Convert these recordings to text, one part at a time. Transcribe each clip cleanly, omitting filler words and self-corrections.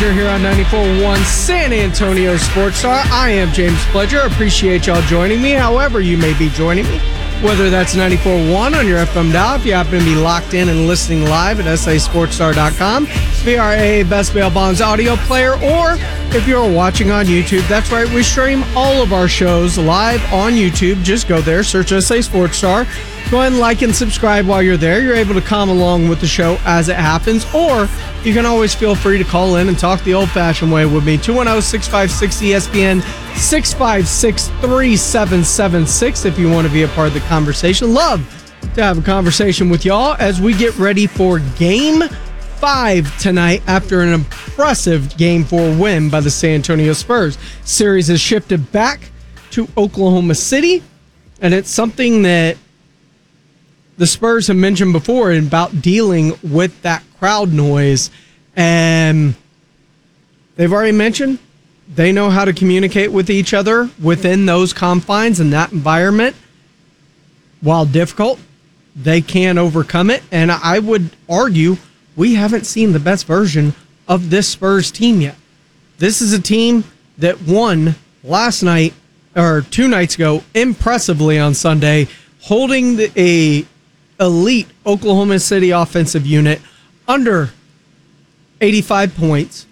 Here on 94.1 San Antonio Sports Star. I am James Pledger. Appreciate y'all joining me, however you may be joining me, whether that's 94.1 on your FM dial, if you happen to be locked in and listening live at sasportstar.com, via a Best Bail Bonds audio player, or if you're watching on YouTube. That's right, we stream all of our shows live on YouTube. Just go there, search SA Sports Star. Go ahead and like and subscribe while you're there. You're able to come along with the show as it happens, or you can always feel free to call in and talk the old-fashioned way with me. 210-656-ESPN, 656-3776 if you want to be a part of the conversation. Love to have a conversation with y'all as we get ready for Game 5 tonight after an impressive Game 4 win by the San Antonio Spurs. Series has shifted back to Oklahoma City, and it's something that the Spurs have mentioned before about dealing with that crowd noise, and they've already mentioned they know how to communicate with each other within those confines and that environment. While difficult, they can overcome it, and I would argue we haven't seen the best version of this Spurs team yet. This is a team that won last night, or 2 nights ago, impressively on Sunday, holding a elite Oklahoma City offensive unit under 85 points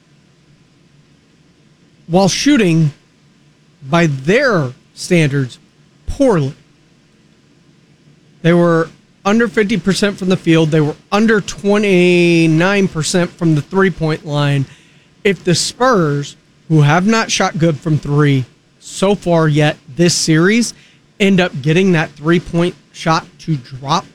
while shooting, by their standards, poorly. They were under 50% from the field. They were under 29% from the three-point line. If the Spurs, who have not shot good from three so far yet this series, end up getting that three-point shot to drop